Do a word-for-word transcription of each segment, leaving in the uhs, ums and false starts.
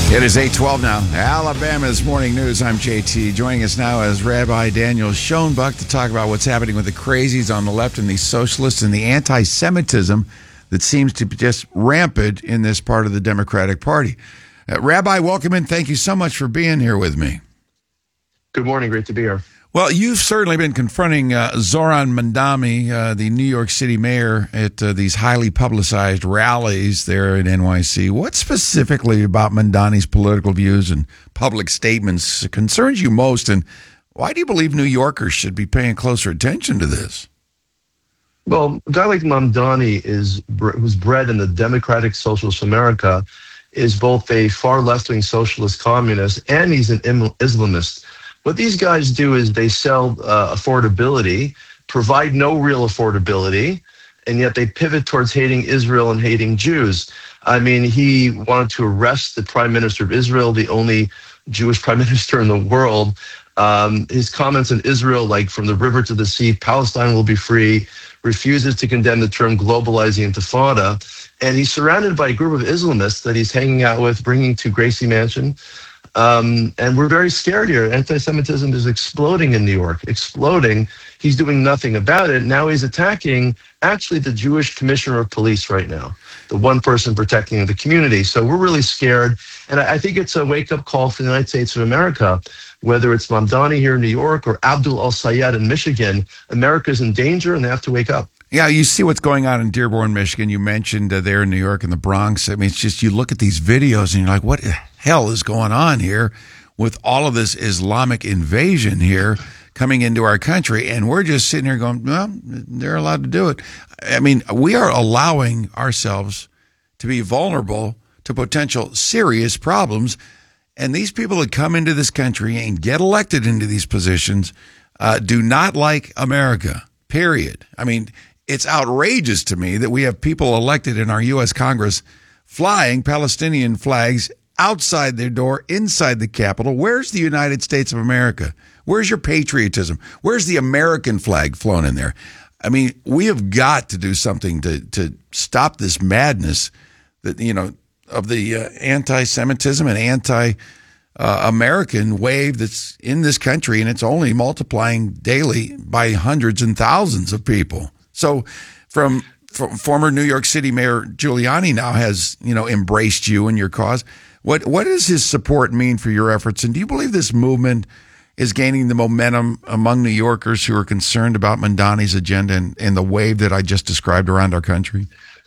It is eight twelve now. Alabama's Morning News. I'm J T. Joining us now is Rabbi Daniel Schoenbuck to talk about what's happening with the crazies on the left and the socialists and the anti-Semitism that seems to be just rampant in this part of the Democratic Party. Uh, Rabbi, welcome in. Thank you so much for being here with me. Good morning. Great to be here. Well, you've certainly been confronting uh, Zoran Mandami, uh, the New York City mayor, at uh, these highly publicized rallies there in N Y C. What specifically about Mandami's political views and public statements concerns you most, and why do you believe New Yorkers should be paying closer attention to this? Well, a guy like Mamdani is who's bred in the Democratic Socialist America is both a far left-wing socialist communist and he's an Islamist. What these guys do is they sell uh, affordability, provide no real affordability, and yet they pivot towards hating Israel and hating Jews. I mean, he wanted to arrest the prime minister of Israel, the only Jewish prime minister in the world. Um, his comments on Israel, like from the river to the sea, Palestine will be free, refuses to condemn the term globalizing intifada. And he's surrounded by a group of Islamists that he's hanging out with, bringing to Gracie Mansion. Um, and we're very scared here. Anti-Semitism is exploding in New York, exploding. He's doing nothing about it. Now he's attacking actually the Jewish commissioner of police right now, the one person protecting the community. So we're really scared. And I, I think it's a wake-up call for the United States of America, whether it's Mamdani here in New York or Abdul El-Sayed in Michigan. America's in danger and they have to wake up. Yeah, you see what's going on in Dearborn, Michigan. You mentioned uh, there in New York and the Bronx. I mean, it's just you look at these videos and you're like, what the hell is going on here with all of this Islamic invasion here coming into our country? And we're just sitting here going, well, they're allowed to do it. I mean, we are allowing ourselves to be vulnerable to potential serious problems. And these people that come into this country and get elected into these positions uh, do not like America, period. I mean, it's outrageous to me that we have people elected in our U S Congress flying Palestinian flags outside their door, inside the Capitol. Where's the United States of America? Where's your patriotism? Where's the American flag flown in there? I mean, we have got to do something to to stop this madness that, you know, of the uh, anti-Semitism and anti-American uh, wave that's in this country, and it's only multiplying daily by hundreds and thousands of people. So from, from former New York City Mayor Giuliani now has, you know, embraced you and your cause. What what does his support mean for your efforts? And do you believe this movement is gaining the momentum among New Yorkers who are concerned about Mamdani's agenda and, and the wave that I just described around our country?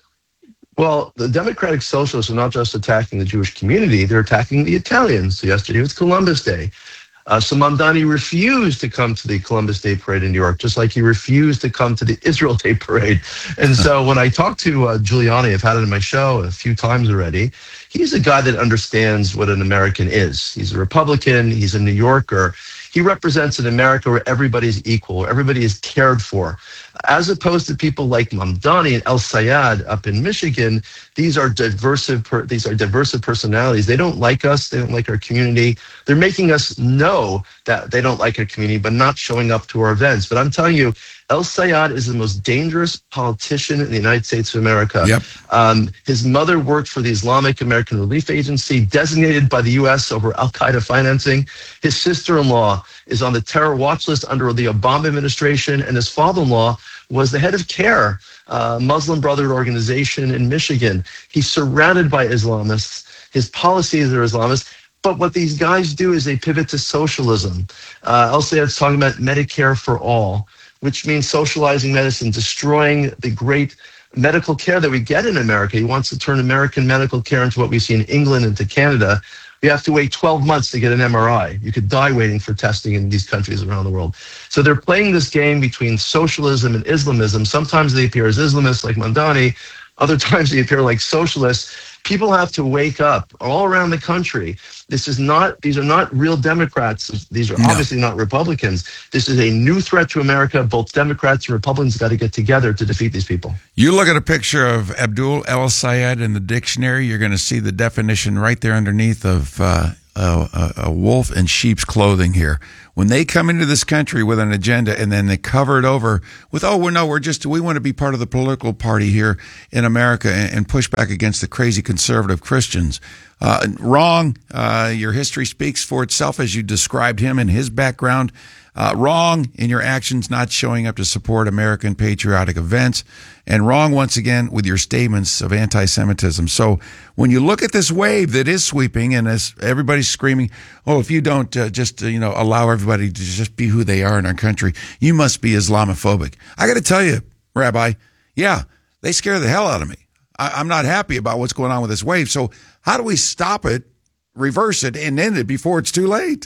Well, the Democratic Socialists are not just attacking the Jewish community, they're attacking the Italians. So yesterday was Columbus Day. Uh, so Mamdani refused to come to the Columbus Day Parade in New York, just like he refused to come to the Israel Day Parade. And so when I talked to uh, Giuliani, I've had it in my show a few times already, he's a guy that understands what an American is. He's a Republican, he's a New Yorker. He represents an America where everybody's equal, where everybody is cared for. As opposed to people like Mamdani and El-Sayed up in Michigan, these are diversive. Per, these are diversive personalities. They don't like us. They don't like our community. They're making us know that they don't like our community, but not showing up to our events. But I'm telling you, El-Sayed is the most dangerous politician in the United States of America. Yep. Um, his mother worked for the Islamic American Relief Agency, designated by the U S over al-Qaeda financing. His sister-in-law is on the terror watch list under the Obama administration, and his father-in-law was the head of CARE, a Muslim Brotherhood organization in Michigan. He's surrounded by Islamists. His policies are Islamist. But what these guys do is they pivot to socialism. Uh, El-Sayed's talking about Medicare for all, which means socializing medicine, destroying the great medical care that we get in America. He wants to turn American medical care into what we see in England and to Canada. You have to wait twelve months to get an M R I. You could die waiting for testing in these countries around the world. So they're playing this game between socialism and Islamism. Sometimes they appear as Islamists like Mamdani. Other times they appear like socialists. People have to wake up all around the country. This is not, these are not real Democrats. These are no. obviously not Republicans. This is a new threat to America. Both Democrats and Republicans got to get together to defeat these people. You look at a picture of Abdul El-Sayed in the dictionary, you're going to see the definition right there underneath of uh, a, a wolf in sheep's clothing here. when they come into this country with an agenda and then they cover it over with, oh, well, no, we're just, we want to be part of the political party here in America and, and push back against the crazy conservative Christians. Uh, wrong. Uh, your history speaks for itself as you described him and his background. Uh, wrong in your actions not showing up to support American patriotic events, and wrong once again with your statements of anti-Semitism. So when you look at this wave that is sweeping, and as everybody's screaming, oh, if you don't uh, just uh, you know allow everybody to just be who they are in our country, you must be Islamophobic. I got to tell you, Rabbi, yeah, they scare the hell out of me. I- I'm not happy about what's going on with this wave. So how do we stop it, reverse it, and end it before it's too late?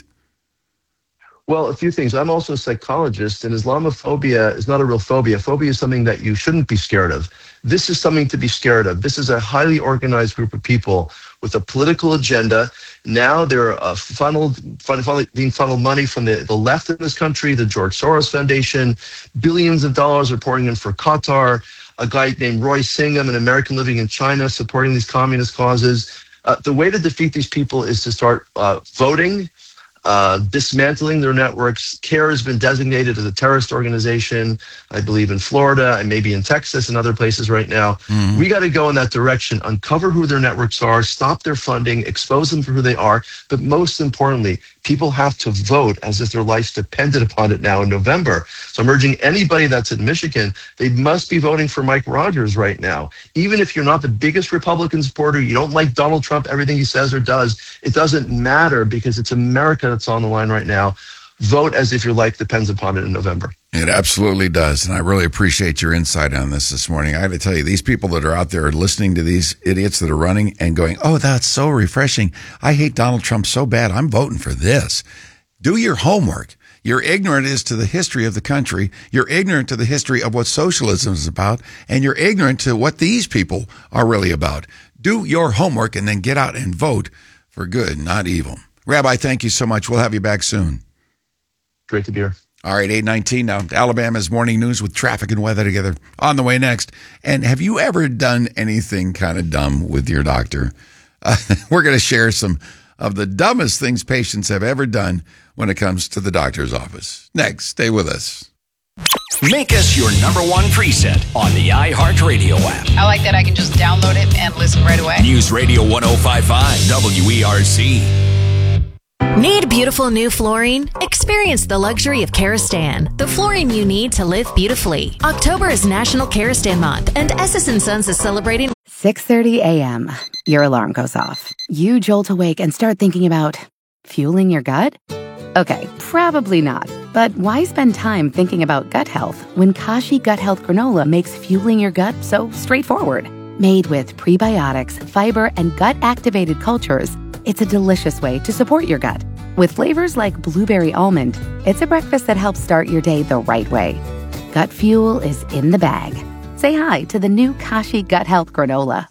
Well, a few things. I'm also a psychologist, and Islamophobia is not a real phobia. Phobia is something that you shouldn't be scared of. This is something to be scared of. This is a highly organized group of people with a political agenda. Now they're uh, funneled, fun, funneled, being funneled money from the, the left in this country, the George Soros Foundation. Billions of dollars are pouring in for Qatar. A guy named Roy Singham, an American living in China, supporting these communist causes. Uh, the way to defeat these people is to start uh, voting, Uh, dismantling their networks. CARE has been designated as a terrorist organization, I believe in Florida and maybe in Texas and other places right now. Mm-hmm. We got to go in that direction, uncover who their networks are, stop their funding, expose them for who they are. But most importantly, people have to vote as if their lives depended upon it now in November. So I'm urging anybody that's in Michigan, they must be voting for Mike Rogers right now. Even if you're not the biggest Republican supporter, you don't like Donald Trump, everything he says or does, it doesn't matter because it's America that's on the line right now. Vote as if your life depends upon it in November. It absolutely does. And I really appreciate your insight on this this morning. I got to tell you, these people that are out there listening to these idiots that are running and going, oh, that's so refreshing. I hate Donald Trump so bad. I'm voting for this. Do your homework. You're ignorant as to the history of the country. You're ignorant to the history of what socialism is about. And you're ignorant to what these people are really about. Do your homework and then get out and vote for good, not evil. Rabbi, thank you so much. We'll have you back soon. Great to be here. All right, eight nineteen now. Alabama's morning news with traffic and weather together on the way next. And have you ever done anything kind of dumb with your doctor? Uh, we're going to share some of the dumbest things patients have ever done when it comes to the doctor's office. Next, stay with us. Make us your number one preset on the iHeartRadio app. I like that I can just download it and listen right away. News Radio one oh five point five W E R C. Need beautiful new flooring? Experience the luxury of Karastan, the flooring you need to live beautifully. October is National Karastan Month, and Esses and Sons is celebrating. six thirty a.m. Your alarm goes off. You jolt awake and start thinking about fueling your gut? Okay, probably not. But why spend time thinking about gut health when Kashi Gut Health Granola makes fueling your gut so straightforward? Made with prebiotics, fiber, and gut-activated cultures, it's a delicious way to support your gut. With flavors like blueberry almond, it's a breakfast that helps start your day the right way. Gut fuel is in the bag. Say hi to the new Kashi Gut Health Granola.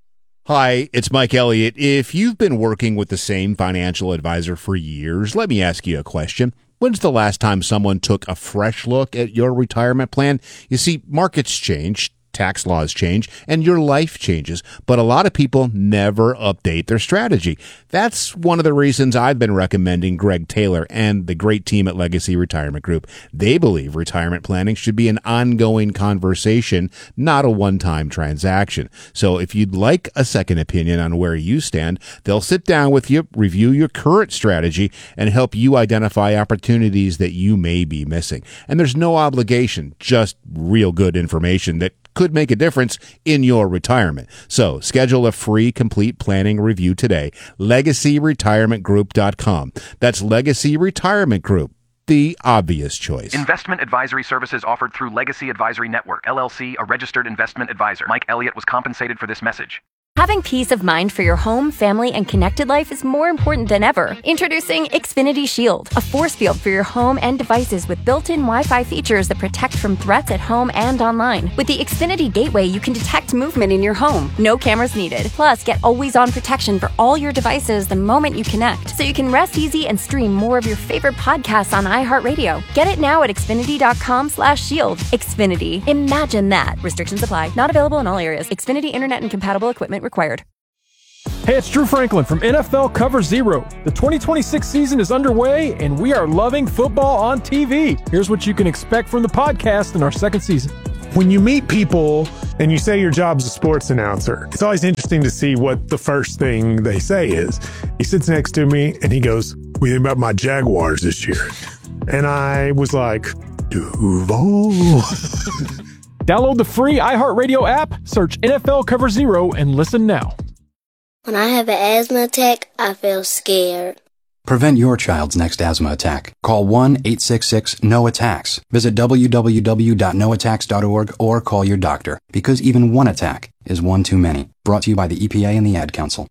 Hi, it's Mike Elliott. If you've been working with the same financial advisor for years, let me ask you a question. When's the last time someone took a fresh look at your retirement plan? You see, markets change, tax laws change, and your life changes, but a lot of people never update their strategy. That's one of the reasons I've been recommending Greg Taylor and the great team at Legacy Retirement Group. They believe retirement planning should be an ongoing conversation, not a one-time transaction. So if you'd like a second opinion on where you stand, they'll sit down with you, review your current strategy, and help you identify opportunities that you may be missing. And there's no obligation, just real good information that could make a difference in your retirement. So schedule a free complete planning review today. legacy retirement group dot com. That's Legacy Retirement Group, the obvious choice. Investment advisory services offered through Legacy Advisory Network, L L C, a registered investment advisor. Mike Elliott was compensated for this message. Having peace of mind for your home, family, and connected life is more important than ever. Introducing Xfinity Shield, a force field for your home and devices with built-in Wi-Fi features that protect from threats at home and online. With the Xfinity Gateway, you can detect movement in your home. No cameras needed. Plus, get always-on protection for all your devices the moment you connect, so you can rest easy and stream more of your favorite podcasts on iHeartRadio. Get it now at Xfinity.com slash shield. Xfinity. Imagine that. Restrictions apply. Not available in all areas. Xfinity Internet and compatible equipment required. Hey, it's Drew Franklin from N F L Cover Zero. The twenty twenty-six season is underway, and we are loving football on T V. Here's what you can expect from the podcast in our second season. When you meet people and you say your job's a sports announcer, it's always interesting to see what the first thing they say is. He sits next to me and he goes, "What do you think about my Jaguars this year?" And I was like, Duval. Download the free iHeartRadio app, search N F L Cover Zero, and listen now. When I have an asthma attack, I feel scared. Prevent your child's next asthma attack. Call one eight six six N O attacks. Visit w w w dot no attacks dot org or call your doctor, because even one attack is one too many. Brought to you by the E P A and the Ad Council.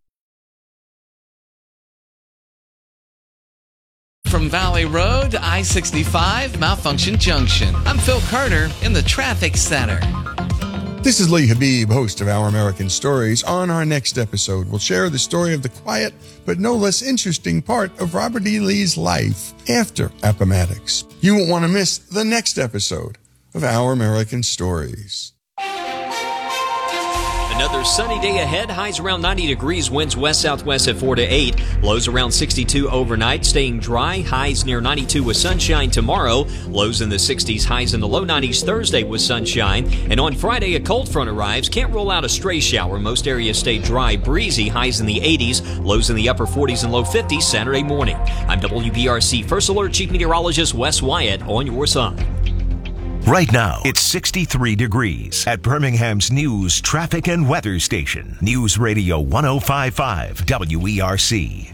From Valley Road, I sixty-five, Malfunction Junction. I'm Phil Carter in the Traffic Center. This is Lee Habib, host of Our American Stories. On our next episode, we'll share the story of the quiet but no less interesting part of Robert E. Lee's life after Appomattox. You won't want to miss the next episode of Our American Stories. Another sunny day ahead. Highs around ninety degrees. Winds west-southwest at four to eight. Lows around sixty-two overnight. Staying dry. Highs near ninety-two with sunshine tomorrow. Lows in the sixties. Highs in the low nineties Thursday with sunshine. And on Friday, a cold front arrives. Can't rule out a stray shower. Most areas stay dry, breezy. Highs in the eighties. Lows in the upper forties and low fifties Saturday morning. I'm W B R C First Alert Chief Meteorologist Wes Wyatt on your side. Right now, it's sixty-three degrees at Birmingham's News, Traffic, and Weather Station. News Radio one oh five point five W E R C.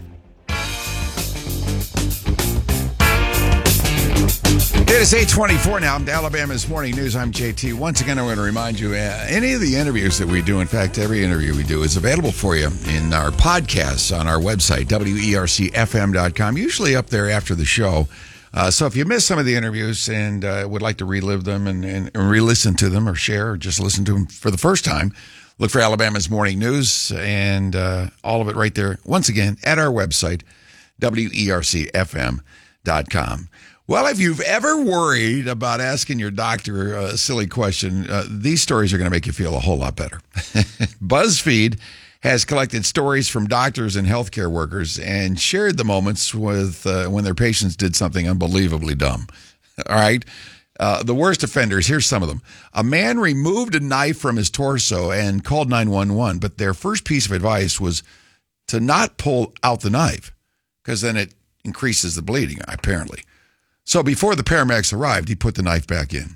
It is eight twenty-four now. I'm Alabama's Morning News. I'm J T. Once again, I want to remind you, uh, any of the interviews that we do, in fact, every interview we do is available for you in our podcasts on our website, W E R C F M dot com, usually up there after the show. Uh, so if you missed some of the interviews and uh, would like to relive them and, and, and re-listen to them or share or just listen to them for the first time, look for Alabama's Morning News and uh, all of it right there, once again, at our website, W E R C F M dot com. Well, if you've ever worried about asking your doctor a silly question, uh, these stories are going to make you feel a whole lot better. BuzzFeed has collected stories from doctors and healthcare workers and shared the moments with uh, when their patients did something unbelievably dumb. All right? Uh, the worst offenders, here's some of them. A man removed a knife from his torso and called nine one one, but their first piece of advice was to not pull out the knife because then it increases the bleeding, apparently. So before the paramedics arrived, he put the knife back in.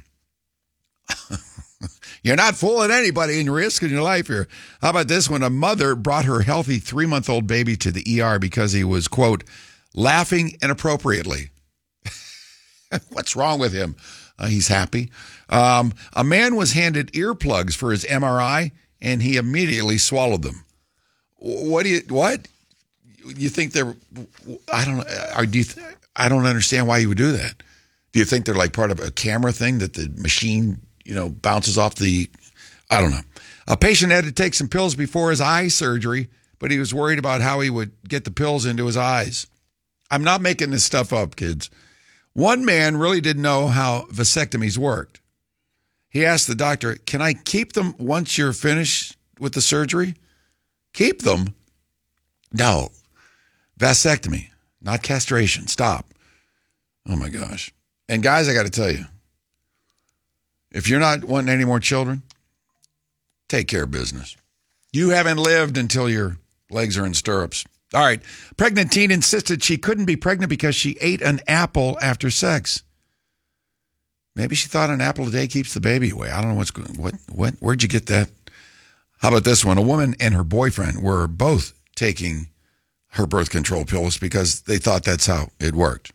You're not fooling anybody and you're risking your life here. How about this one? A mother brought her healthy three-month-old baby to the E R because he was, quote, laughing inappropriately. What's wrong with him? Uh, he's happy. Um, a man was handed earplugs for his M R I, and he immediately swallowed them. What do you, what? You think they're, I don't know, do you, I don't understand why you would do that. Do you think they're like part of a camera thing that the machine, you know, bounces off the, I don't know. A patient had to take some pills before his eye surgery, but he was worried about how he would get the pills into his eyes. I'm not making this stuff up, kids. One man really didn't know how vasectomies worked. He asked the doctor, can I keep them once you're finished with the surgery? Keep them? No. Vasectomy, not castration. Stop. Oh, my gosh. And guys, I got to tell you, if you're not wanting any more children, take care of business. You haven't lived until your legs are in stirrups. All right. Pregnant teen insisted she couldn't be pregnant because she ate an apple after sex. Maybe she thought an apple a day keeps the baby away. I don't know what's going. What? What? Where'd you get that? How about this one? A woman and her boyfriend were both taking her birth control pills because they thought that's how it worked.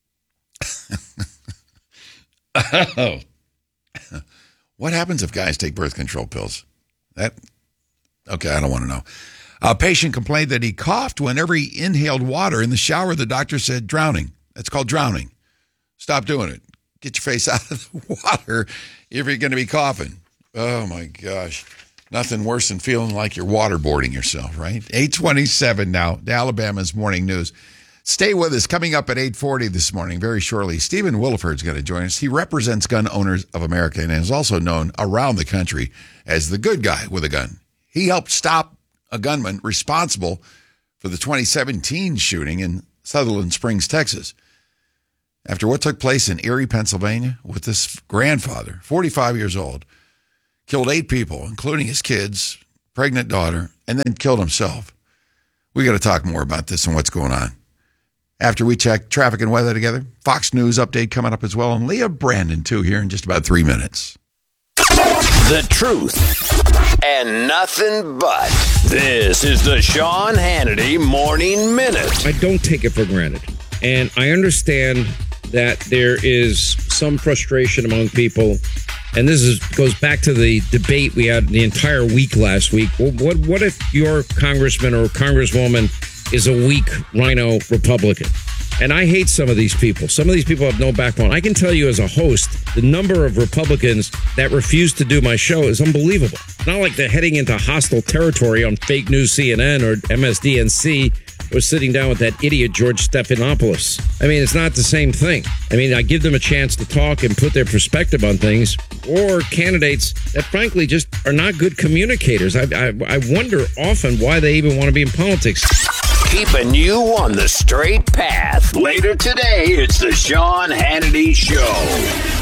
Oh. What happens if guys take birth control pills? That okay, I don't want to know. A patient complained that he coughed whenever he inhaled water in the shower. The doctor said drowning. That's called drowning. Stop doing it. Get your face out of the water if you're going to be coughing. Oh, my gosh. Nothing worse than feeling like you're waterboarding yourself, right? eight twenty-seven now, Alabama's Morning News. Stay with us. Coming up at eight forty this morning, very shortly, Stephen Williford's going to join us. He represents Gun Owners of America and is also known around the country as the good guy with a gun. He helped stop a gunman responsible for the twenty seventeen shooting in Sutherland Springs, Texas. After what took place in Erie, Pennsylvania, with this grandfather, forty-five years old, killed eight people, including his kids, pregnant daughter, and then killed himself. We got to talk more about this and what's going on. After we check traffic and weather together, Fox News update coming up as well, and Leah Brandon, too, here in just about three minutes. The truth and nothing but. This is the Sean Hannity Morning Minute. I don't take it for granted. And I understand that there is some frustration among people. And this is goes back to the debate we had the entire week last week. Well, what, what if your congressman or congresswoman is a weak rhino Republican? And I hate some of these people. Some of these people have no backbone. I can tell you as a host, the number of Republicans that refuse to do my show is unbelievable. It's not like they're heading into hostile territory on fake news C N N or M S D N C or sitting down with that idiot George Stephanopoulos. I mean, it's not the same thing. I mean, I give them a chance to talk and put their perspective on things, or candidates that frankly just are not good communicators. I, I, I wonder often why they even want to be in politics. Keeping you on the straight path. Later today, it's the Sean Hannity Show.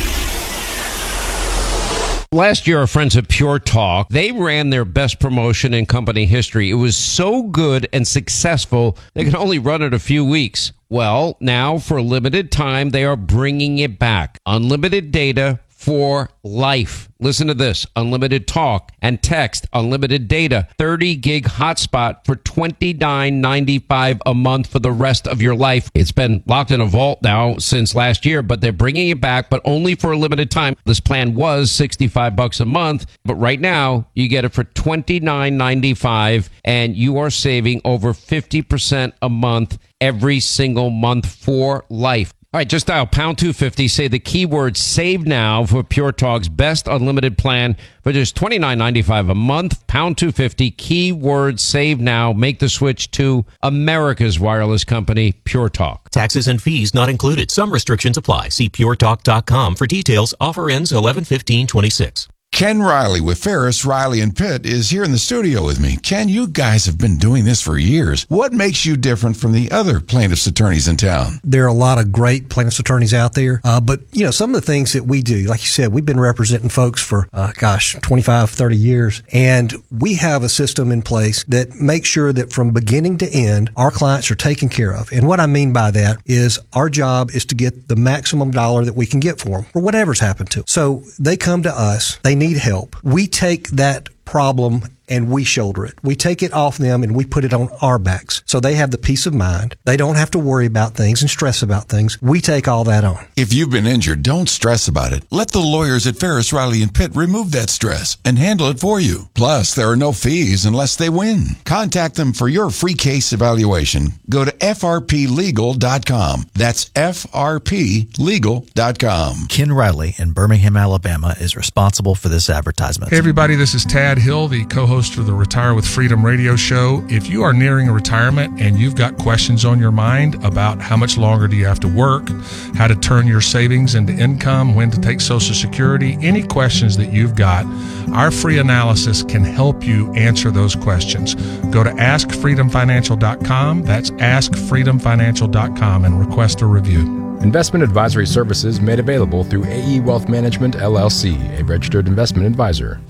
Last year, our friends at Pure Talk, they ran their best promotion in company history. It was so good and successful, they could only run it a few weeks. Well, now for a limited time, they are bringing it back. Unlimited data for life. Listen to this. Unlimited talk and text, unlimited data, thirty gig hotspot for twenty-nine ninety-five a month for the rest of your life. It's been locked in a vault now since last year, but they're bringing it back, but only for a limited time. This plan was sixty-five bucks a month, but right now you get it for twenty-nine ninety-five, and you are saving over fifty percent a month every single month for life. All right, just dial pound two fifty, say the keyword save now for Pure Talk's best unlimited plan for just twenty-nine ninety-five a month. Pound two fifty, keyword save now. Make the switch to America's wireless company, Pure Talk. Taxes and fees not included. Some restrictions apply. See pure talk dot com for details. Offer ends eleven fifteen twenty-six. Ken Riley with Ferris, Riley and Pitt is here in the studio with me. Ken, you guys have been doing this for years. What makes you different from the other plaintiffs' attorneys in town? There are a lot of great plaintiffs' attorneys out there, uh, but, you know, some of the things that we do, like you said, we've been representing folks for, uh, gosh, twenty-five, thirty years, and we have a system in place that makes sure that from beginning to end, our clients are taken care of. And what I mean by that is our job is to get the maximum dollar that we can get for them, for whatever's happened to them. So they come to us, they need help. We take that problem and we shoulder it. We take it off them and we put it on our backs. So they have the peace of mind. They don't have to worry about things and stress about things. We take all that on. If you've been injured, don't stress about it. Let the lawyers at Ferris, Riley and Pitt remove that stress and handle it for you. Plus, there are no fees unless they win. Contact them for your free case evaluation. Go to F R P legal dot com. That's F R P legal dot com. Ken Riley in Birmingham, Alabama is responsible for this advertisement. Hey everybody, this is Tad Hill, the co-host for the Retire with Freedom radio show. If you are nearing a retirement and you've got questions on your mind about how much longer do you have to work, how to turn your savings into income, when to take Social Security, any questions that you've got, our free analysis can help you answer those questions. Go to ask freedom financial dot com. That's ask freedom financial dot com and request a review. Investment advisory services made available through A E Wealth Management, L L C, a registered investment advisor.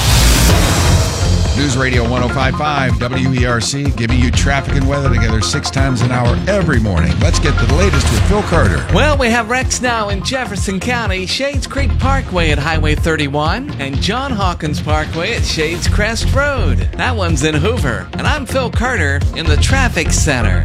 News Radio one oh five point five W E R C, giving you traffic and weather together six times an hour every morning. Let's get to the latest with Phil Carter. Well, we have wrecks now in Jefferson County, Shades Creek Parkway at Highway thirty-one, and John Hawkins Parkway at Shades Crest Road. That one's in Hoover. And I'm Phil Carter in the Traffic Center.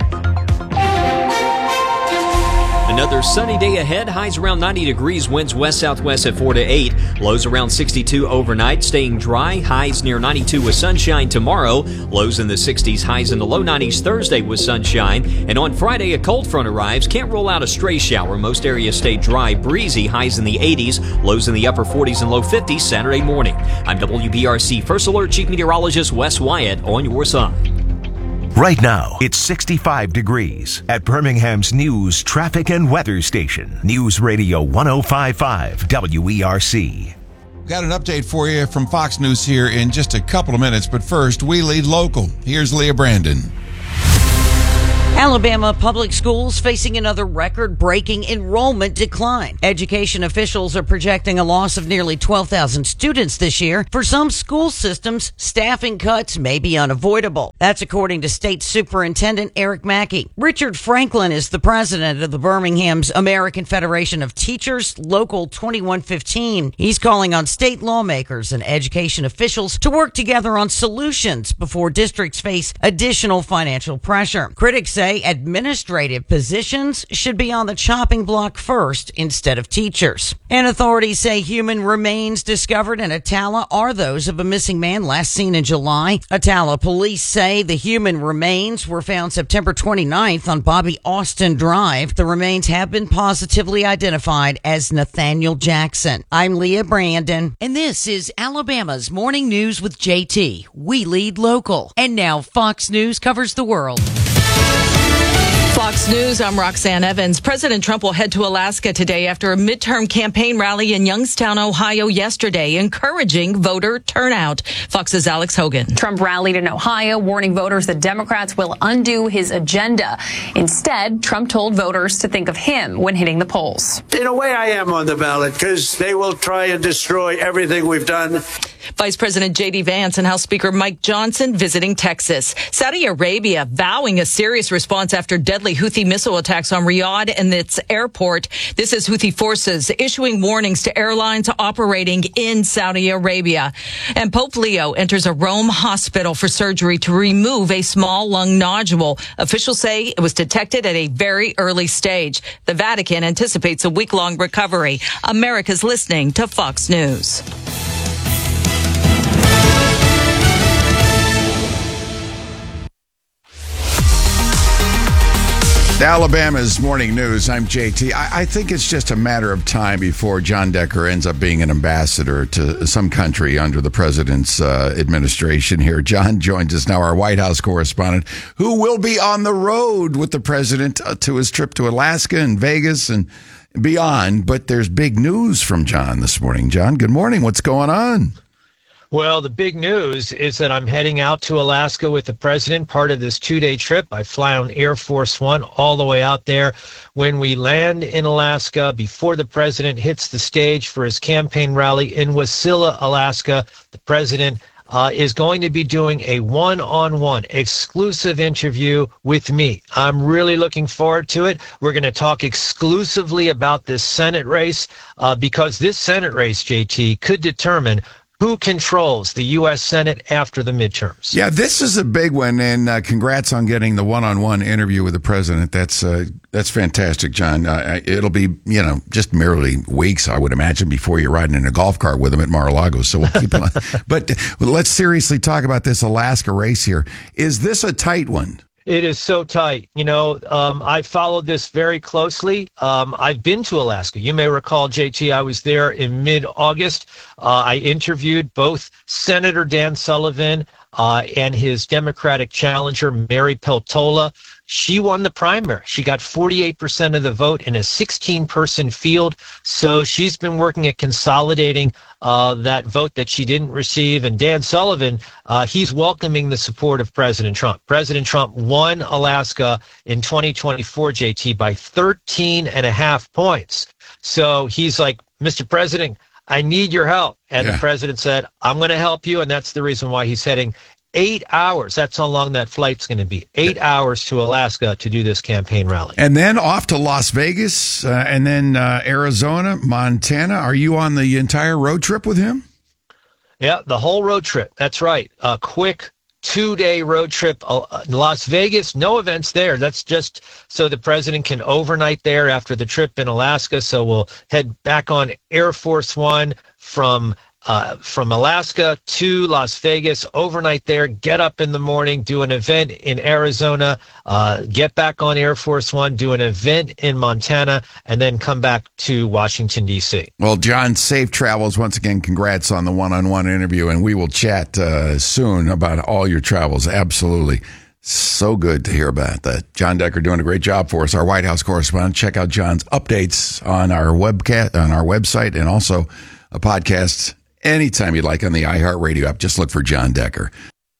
Another sunny day ahead. Highs around ninety degrees. Winds west-southwest at four to eight. Lows around sixty-two overnight. Staying dry. Highs near ninety-two with sunshine tomorrow. Lows in the sixties. Highs in the low nineties Thursday with sunshine. And on Friday, a cold front arrives. Can't rule out a stray shower. Most areas stay dry, breezy. Highs in the eighties. Lows in the upper forties and low fifties Saturday morning. I'm W B R C First Alert Chief Meteorologist Wes Wyatt on your side. Right now, it's sixty-five degrees at Birmingham's News, Traffic and Weather Station. News Radio one oh five point five W E R C. Got an update for you from Fox News here in just a couple of minutes, but first, we lead local. Here's Leah Brandon. Alabama public schools facing another record-breaking enrollment decline. Education officials are projecting a loss of nearly twelve thousand students this year. For some school systems, staffing cuts may be unavoidable. That's according to State Superintendent Eric Mackey. Richard Franklin is the president of the Birmingham's American Federation of Teachers, Local twenty-one fifteen. He's calling on state lawmakers and education officials to work together on solutions before districts face additional financial pressure. Critics say administrative positions should be on the chopping block first instead of teachers. And authorities say human remains discovered in Attala are those of a missing man last seen in July. Attala police say the human remains were found September twenty-ninth on Bobby Austin Drive. The remains have been positively identified as Nathaniel Jackson. I'm Leah Brandon, and this is Alabama's Morning News with J T. We lead local. And now Fox News covers the world. Fox News, I'm Roxanne Evans. President Trump will head to Alaska today after a midterm campaign rally in Youngstown, Ohio yesterday, encouraging voter turnout. Fox's Alex Hogan. Trump rallied in Ohio, warning voters that Democrats will undo his agenda. Instead, Trump told voters to think of him when hitting the polls. In a way, I am on the ballot because they will try and destroy everything we've done. Vice President J D Vance and House Speaker Mike Johnson visiting Texas. Saudi Arabia vowing a serious response after deadly Houthi missile attacks on Riyadh and its airport. This is Houthi forces issuing warnings to airlines operating in Saudi Arabia. And Pope Leo enters a Rome hospital for surgery to remove a small lung nodule. Officials say it was detected at a very early stage. The Vatican anticipates a week-long recovery. America's listening to Fox News. Alabama's Morning News. I'm J T. I, I think it's just a matter of time before John Decker ends up being an ambassador to some country under the president's uh, administration here. John joins us now, our White House correspondent, who will be on the road with the president uh, to his trip to Alaska and Vegas and beyond. But there's big news from John this morning. John, good morning. What's going on? Well, the big news is that I'm heading out to Alaska with the president, part of this two-day trip. I fly on Air Force One all the way out there. When we land in Alaska, before the president hits the stage for his campaign rally in Wasilla, Alaska, the president uh, is going to be doing a one-on-one exclusive interview with me. I'm really looking forward to it. We're going to talk exclusively about this Senate race uh, because this Senate race, J T, could determine who controls the U S Senate after the midterms. Yeah, this is a big one, and uh, congrats on getting the one-on-one interview with the president. That's uh, that's fantastic, John. Uh, it'll be, you know, just merely weeks, I would imagine, before you're riding in a golf cart with him at Mar-a-Lago, so we'll keep it on. But well, let's seriously talk about this Alaska race here. Is this a tight one? It is so tight. You know, um, I followed this very closely. Um, I've been to Alaska. You may recall, J T, I was there in mid-August. Uh, I interviewed both Senator Dan Sullivan uh, and his Democratic challenger, Mary Peltola. She won the primary. She got forty-eight percent of the vote in a sixteen-person field. So she's been working at consolidating uh, that vote that she didn't receive. And Dan Sullivan, uh, he's welcoming the support of President Trump. President Trump won Alaska in twenty twenty-four, J T, by thirteen and a half points. So he's like, Mister President, I need your help. And yeah. The president said, I'm going to help you. And that's the reason why he's heading Eight hours. That's how long that flight's going to be. Eight hours to Alaska to do this campaign rally. And then off to Las Vegas, uh, and then uh, Arizona, Montana. Are you on the entire road trip with him? Yeah, the whole road trip. That's right. A quick two-day road trip. Uh, Las Vegas, no events there. That's just so the president can overnight there after the trip in Alaska. So we'll head back on Air Force One from Uh, from Alaska to Las Vegas, overnight there, get up in the morning, do an event in Arizona, uh, get back on Air Force One, do an event in Montana, and then come back to Washington, D C. Well, John, safe travels. Once again, congrats on the one-on-one interview, and we will chat uh, soon about all your travels. Absolutely. So good to hear about that. John Decker doing a great job for us, our White House correspondent. Check out John's updates on our webcast, on our website, and also a podcast anytime you like on the iHeartRadio app. Just look for John Decker.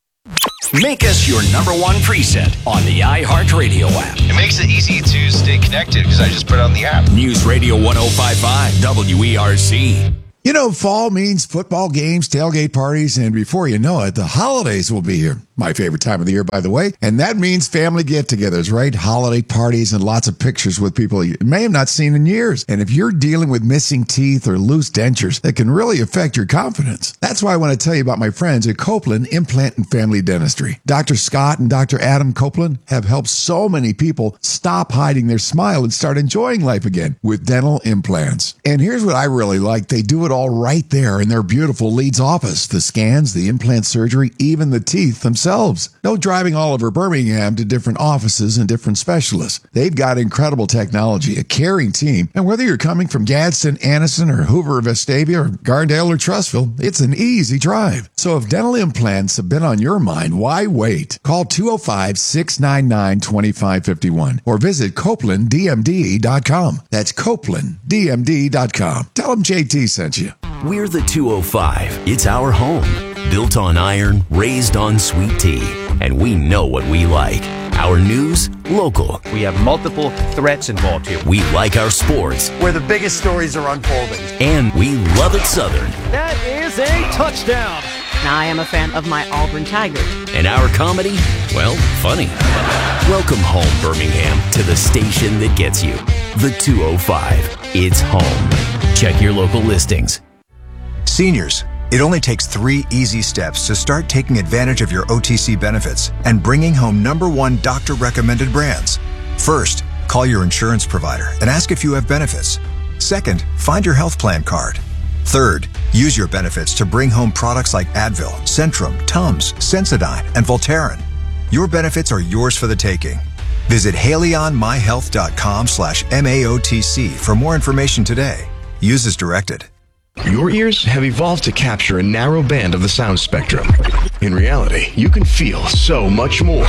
Make us your number one preset on the iHeartRadio app. It makes it easy to stay connected because I just put it on the app. News Radio one oh five point five W E R C. You know, fall means football games, tailgate parties, and before you know it, the holidays will be here. My favorite time of the year, by the way. And that means family get-togethers, right? Holiday parties and lots of pictures with people you may have not seen in years. And if you're dealing with missing teeth or loose dentures, that can really affect your confidence. That's why I want to tell you about my friends at Copeland Implant and Family Dentistry. Doctor Scott and Doctor Adam Copeland have helped so many people stop hiding their smile and start enjoying life again with dental implants. And here's what I really like. They do it all right there in their beautiful Leeds office. The scans, the implant surgery, even the teeth themselves. No driving all over Birmingham to different offices and different specialists. They've got incredible technology, a caring team, and whether you're coming from Gadsden, Anniston, or Hoover, Vestavia, or Gardale, or Trussville, it's an easy drive. So if dental implants have been on your mind, why wait? Call two oh five, six nine nine, two five five one or visit Copeland D M D dot com. That's Copeland D M D dot com. Tell them J T sent you. We're the two oh five. It's our home. Built on iron, raised on sweet tea. And we know what we like. Our news, local. We have multiple threats involved here. We like our sports. Where the biggest stories are unfolding. And we love it Southern. That is a touchdown. Now I am a fan of my Auburn Tigers. And our comedy, well, funny. Welcome home, Birmingham, to the station that gets you. The two oh five. It's home. Check your local listings. Seniors, it only takes three easy steps to start taking advantage of your O T C benefits and bringing home number one doctor-recommended brands. First, call your insurance provider and ask if you have benefits. Second, find your health plan card. Third, use your benefits to bring home products like Advil, Centrum, Tums, Sensodyne, and Voltaren. Your benefits are yours for the taking. Visit haleyonmyhealth.com slash MAOTC for more information today. Use as directed. Your ears have evolved to capture a narrow band of the sound spectrum. In reality, you can feel so much more.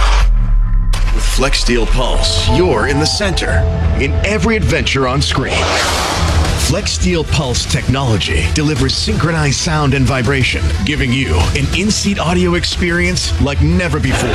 With FlexSteel Pulse, you're in the center, in every adventure on screen. FlexSteel Pulse technology delivers synchronized sound and vibration, giving you an in-seat audio experience like never before.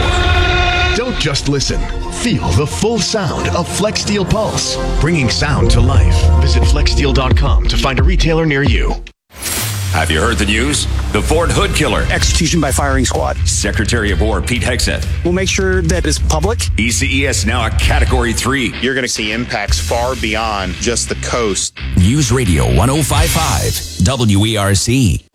Don't just listen. Feel the full sound of FlexSteel Pulse, bringing sound to life. Visit flex steel dot com to find a retailer near you. Have you heard the news? The Ford Hood Killer. Execution by firing squad. Secretary of War Pete Hegseth. We'll make sure that it's public. E C E S now a Category three. You're going to see impacts far beyond just the coast. News Radio one oh five point five W E R C.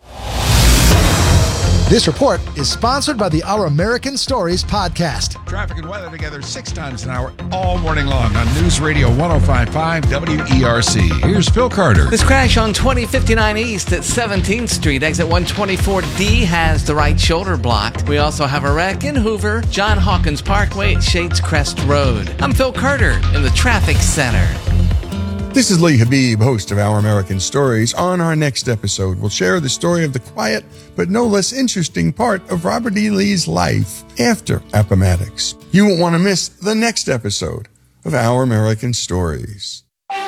This report is sponsored by the Our American Stories podcast. Traffic and weather together six times an hour all morning long on News Radio one oh five point five W E R C. Here's Phil Carter. This crash on twenty fifty-nine East at seventeenth Street, exit one twenty-four D, has the right shoulder blocked. We also have a wreck in Hoover, John Hawkins Parkway at Shades Crest Road. I'm Phil Carter in the Traffic Center. This is Lee Habib, host of Our American Stories. On our next episode, we'll share the story of the quiet but no less interesting part of Robert E. Lee's life after Appomattox. You won't want to miss the next episode of Our American Stories.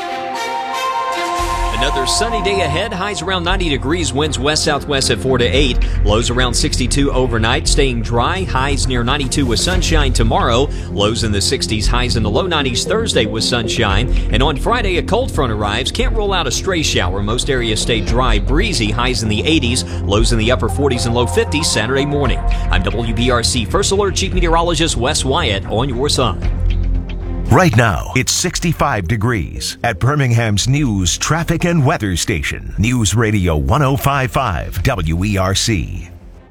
Another sunny day ahead. Highs around ninety degrees. Winds west-southwest at four to eight. Lows around sixty-two overnight. Staying dry. Highs near ninety-two with sunshine tomorrow. Lows in the sixties. Highs in the low nineties Thursday with sunshine. And on Friday, a cold front arrives. Can't rule out a stray shower. Most areas stay dry, breezy. Highs in the eighties. Lows in the upper forties and low fifties Saturday morning. I'm W B R C First Alert Chief Meteorologist Wes Wyatt on your side. Right now, it's sixty-five degrees at Birmingham's news, traffic, and weather station. News Radio one oh five point five W E R C.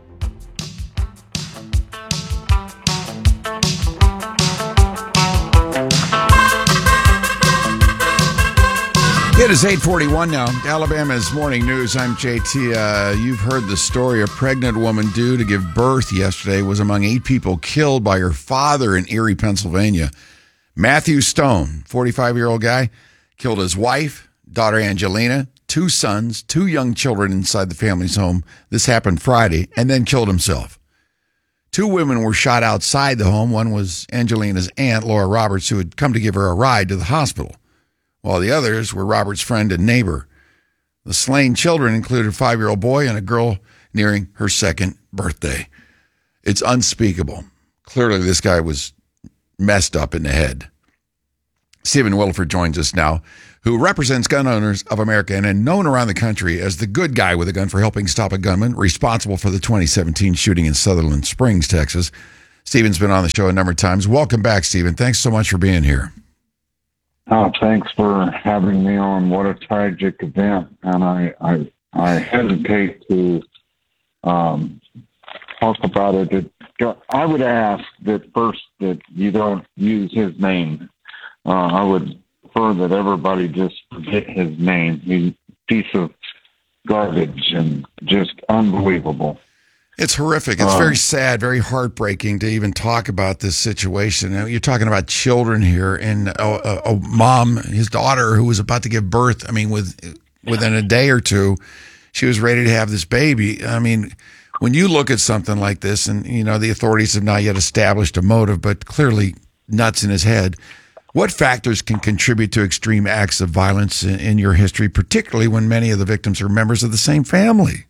It is eight forty-one now. Alabama's Morning News. I'm J T. Uh, you've heard the story. A pregnant woman due to give birth yesterday was among eight people killed by her father in Erie, Pennsylvania. Matthew Stone, forty-five-year-old guy, killed his wife, daughter Angelina, two sons, two young children inside the family's home. This happened Friday, and then killed himself. Two women were shot outside the home. One was Angelina's aunt, Laura Roberts, who had come to give her a ride to the hospital, while the others were Roberts' friend and neighbor. The slain children included a five-year-old boy and a girl nearing her second birthday. It's unspeakable. Clearly, this guy was messed up in the head. Stephen Williford joins us now, who represents Gun Owners of America and is known around the country as the good guy with a gun for helping stop a gunman responsible for the twenty seventeen shooting in Sutherland Springs, Texas. Stephen's been on the show a number of times. Welcome back, Stephen. Thanks so much for being here. Oh, thanks for having me on. What a tragic event. And I, I, I hesitate to um, talk about it. it. I would ask that first that you don't use his name. Uh, I would prefer that everybody just forget his name. He's a piece of garbage and just unbelievable. It's horrific. It's um, very sad, very heartbreaking to even talk about this situation. Now, you're talking about children here, and a, a, a mom, his daughter, who was about to give birth. I mean, with within a day or two, she was ready to have this baby. I mean, when you look at something like this, and you know the authorities have not yet established a motive, but clearly nuts in his head. What factors can contribute to extreme acts of violence in, in your history, particularly when many of the victims are members of the same family?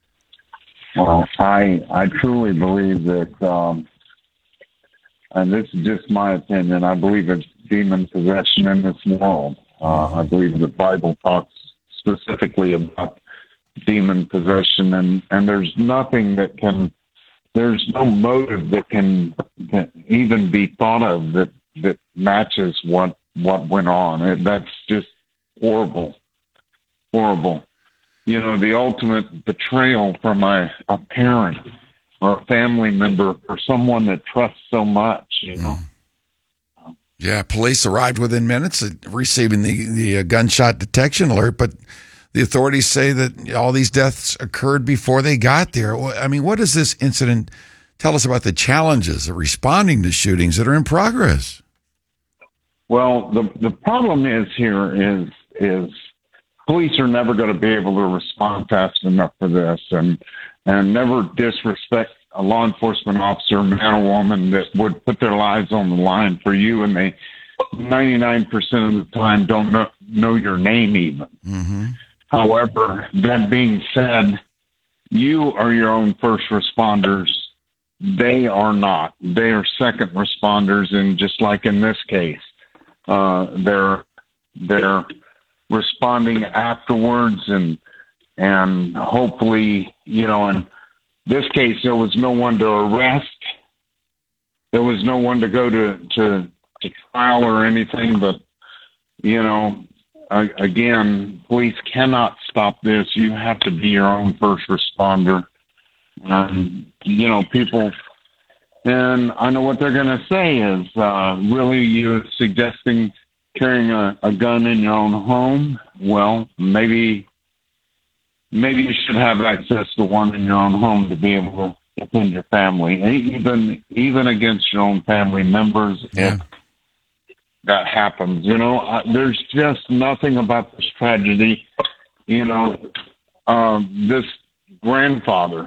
Well, I I truly believe that, um, and this is just my opinion, I believe it's demon possession in this world. Uh, I believe the Bible talks specifically about demon possession, and, and there's nothing that can, there's no motive that can, can even be thought of that, that matches what, what went on. It, that's just horrible, horrible. You know, the ultimate betrayal from a, a parent or a family member or someone that trusts so much, you know. Yeah, police arrived within minutes of receiving the, the uh, gunshot detection alert, but the authorities say that all these deaths occurred before they got there. I mean, what does this incident tell us about the challenges of responding to shootings that are in progress? Well, the the problem is here is is police are never going to be able to respond fast enough for this, and and never disrespect a law enforcement officer, man or woman, that would put their lives on the line for you, and they ninety-nine percent of the time don't know, know your name even. Mm-hmm. However, that being said, you are your own first responders. They are not. They are second responders, and just like in this case, uh, they're they're responding afterwards, and and hopefully, you know, in this case, there was no one to arrest. There was no one to go to to, to trial or anything, but you know, I, again, police cannot stop this. You have to be your own first responder. Um, you know, people, and I know what they're going to say is, uh, really, you're suggesting carrying a, a gun in your own home? Well, maybe, maybe you should have access to one in your own home to be able to defend your family, even even against your own family members. Yeah. If that happens, you know, uh, there's just nothing about this tragedy. You know, um, this grandfather,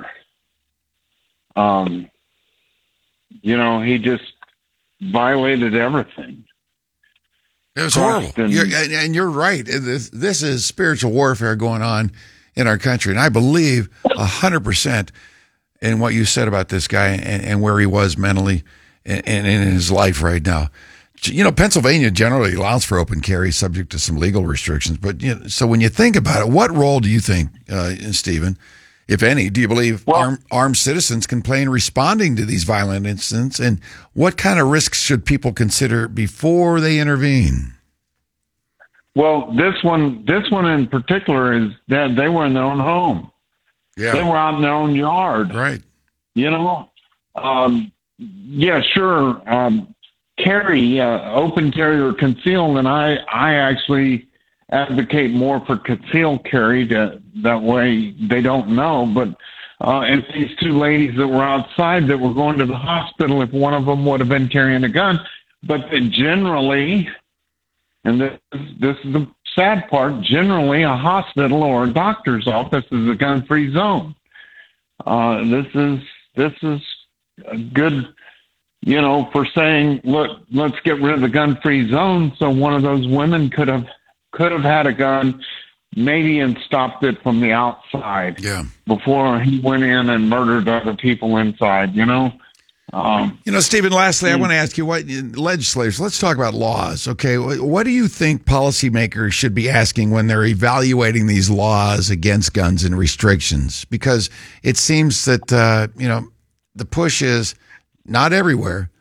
um, you know, he just violated everything. It was horrible. And you're, and you're right. This, this is spiritual warfare going on in our country. And I believe one hundred percent in what you said about this guy and, and where he was mentally and, and in his life right now. You know, Pennsylvania generally allows for open carry subject to some legal restrictions. But you know, so when you think about it, what role do you think, uh, Stephen, if any, do you believe well, armed, armed citizens can play in responding to these violent incidents? And what kind of risks should people consider before they intervene? Well, this one, this one in particular is that they were in their own home. Yeah. They were out in their own yard. Right. You know, um, yeah, sure. Um, carry, uh, open carry or conceal, and I, I actually advocate more for concealed carry. To, that way they don't know. But uh, and these two ladies that were outside that were going to the hospital, if one of them would have been carrying a gun, but generally, and this, this is the sad part, generally a hospital or a doctor's office is a gun-free zone. Uh, this is this is a good, you know, for saying, look, let's get rid of the gun-free zone. So one of those women could have could have had a gun, maybe and stopped it from the outside. Yeah. Before he went in and murdered other people inside, you know? Um, you know, Stephen, lastly, I want to ask you what legislators, let's talk about laws. Okay. What do you think policymakers should be asking when they're evaluating these laws against guns and restrictions? Because it seems that, uh, you know, the push is not everywhere,